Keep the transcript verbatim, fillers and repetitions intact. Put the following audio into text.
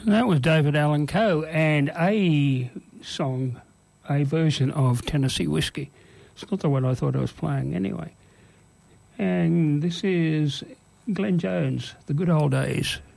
That was David Allan Coe and a song, a version of Tennessee Whiskey. It's not the one I thought I was playing anyway. And this is Glenn Jones, The Good Old Days.